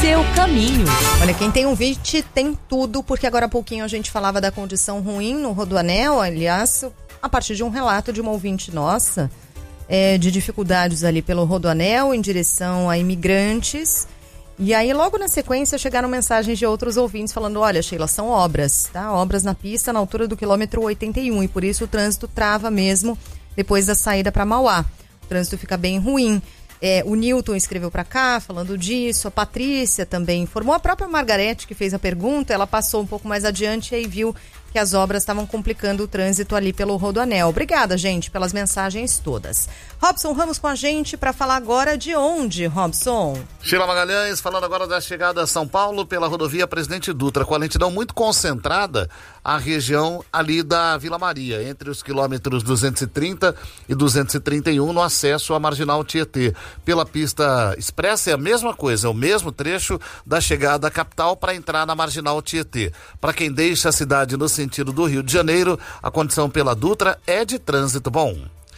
seu caminho. Olha, quem tem ouvinte tem tudo, porque agora há pouquinho a gente falava da condição ruim no Rodoanel, aliás, a partir de um relato de uma ouvinte nossa, de dificuldades ali pelo Rodoanel em direção a imigrantes. E aí, logo na sequência, chegaram mensagens de outros ouvintes falando: olha, Sheila, são obras, tá? Obras na pista na altura do quilômetro 81, e por isso o trânsito trava mesmo depois da saída para Mauá. O trânsito fica bem ruim. O Newton escreveu para cá falando disso, a Patrícia também informou, a própria Margarete que fez a pergunta, ela passou um pouco mais adiante e aí viu que as obras estavam complicando o trânsito ali pelo Rodoanel. Obrigada, gente, pelas mensagens todas. Robson Ramos com a gente para falar agora de onde, Robson? Sheila Magalhães falando agora da chegada a São Paulo pela rodovia Presidente Dutra, com a lentidão muito concentrada a região ali da Vila Maria, entre os quilômetros 230 e 231 no acesso à Marginal Tietê. Pela pista expressa é a mesma coisa, é o mesmo trecho da chegada à capital para entrar na Marginal Tietê. Para quem deixa a cidade no sentido do Rio de Janeiro, a condição pela Dutra é de trânsito bom.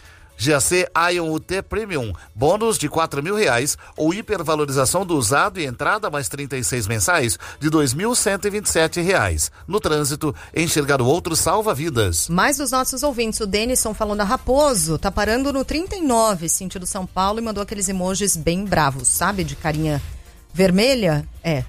GAC Ion UT Premium, bônus de R$4.000 ou hipervalorização do usado e entrada mais 36 mensais de R$2.127. No trânsito, enxergar o outro salva vidas. Mais dos nossos ouvintes, o Denison falando a Raposo, tá parando no 39, sentido São Paulo, e mandou aqueles emojis bem bravos, sabe? De carinha vermelha.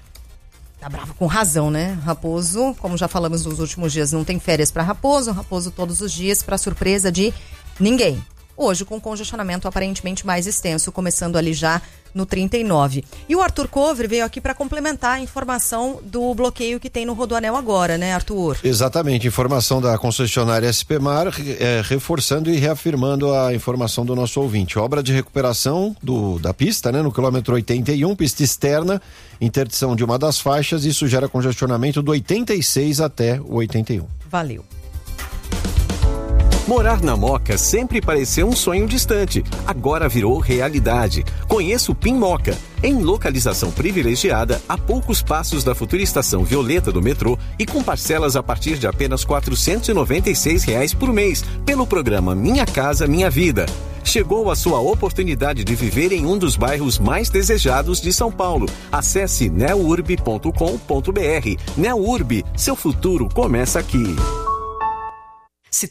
Tá bravo com razão, né? Raposo, como já falamos nos últimos dias, não tem férias para Raposo. Raposo todos os dias, para surpresa de ninguém. Hoje com congestionamento aparentemente mais extenso, começando ali já no 39. E o Arthur Covre veio aqui para complementar a informação do bloqueio que tem no Rodoanel agora, né, Arthur? Exatamente, informação da concessionária SPMar, reforçando e reafirmando a informação do nosso ouvinte. Obra de recuperação da pista, né, no quilômetro 81, pista externa, interdição de uma das faixas, isso gera congestionamento do 86 até o 81. Valeu. Morar na Moca sempre pareceu um sonho distante, agora virou realidade. Conheça o PIN Moca, em localização privilegiada, a poucos passos da futura estação Violeta do metrô e com parcelas a partir de apenas R$496 por mês, pelo programa Minha Casa Minha Vida. Chegou a sua oportunidade de viver em um dos bairros mais desejados de São Paulo. Acesse neurb.com.br. Neurb, seu futuro começa aqui.